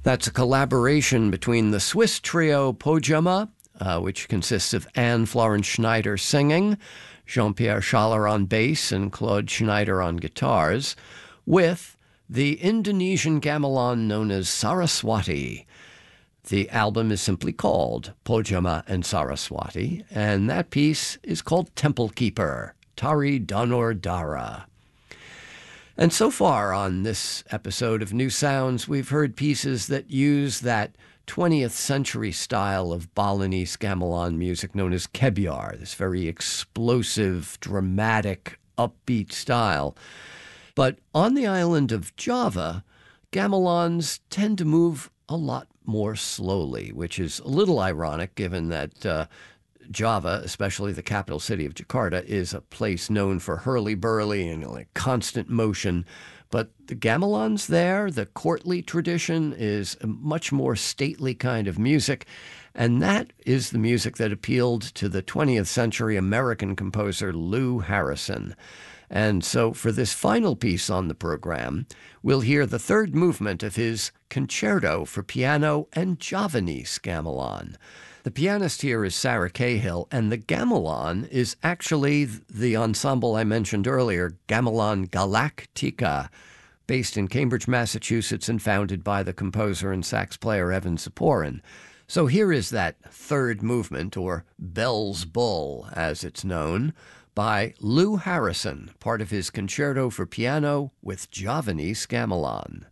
That's a collaboration between the Swiss trio Pojama, which consists of Anne Florence Schneider singing, Jean-Pierre Schaller on bass, and Claude Schneider on guitars, with the Indonesian gamelan known as Saraswati. The album is simply called Pojama and Saraswati, and that piece is called Temple Keeper, Tari Danur Dara. And so far on this episode of New Sounds, we've heard pieces that use that 20th century style of Balinese gamelan music known as kebyar, this very explosive, dramatic, upbeat style. But on the island of Java, gamelans tend to move a lot more slowly, which is a little ironic given that Java, especially the capital city of Jakarta, is a place known for hurly-burly and constant motion. But the gamelans there, the courtly tradition, is a much more stately kind of music. And that is the music that appealed to the 20th century American composer Lou Harrison. And so for this final piece on the program, we'll hear the third movement of his Concerto for Piano and Javanese Gamelan. The pianist here is Sarah Cahill, and the gamelan is actually the ensemble I mentioned earlier, Gamelan Galactica, based in Cambridge, Massachusetts, and founded by the composer and sax player Evan Ziporyn. So here is that third movement, or Bell's Bull, as it's known, by Lou Harrison, part of his Concerto for Piano with Javanese Gamelan.